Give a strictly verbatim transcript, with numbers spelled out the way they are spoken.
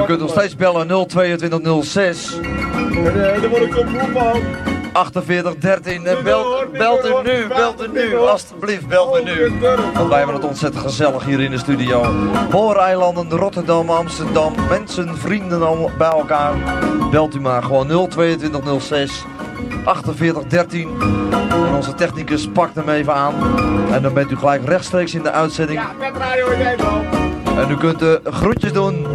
U kunt nog steeds bellen nul tweeëntwintig nul zes. En daar word ik op moe van. achtenveertig dertien. En belt, belt u nu, belt u nu. Alsjeblieft, belt u nu. Want wij hebben het ontzettend gezellig hier in de studio. Booreilanden, Rotterdam, Amsterdam. Mensen, vrienden allemaal bij elkaar. Belt u maar gewoon nul tweeëntwintig nul zes. achtenveertig dertien. En onze technicus pakt hem even aan. En dan bent u gelijk rechtstreeks in de uitzending. Ja, met Radio Nederland. En u kunt de groetjes doen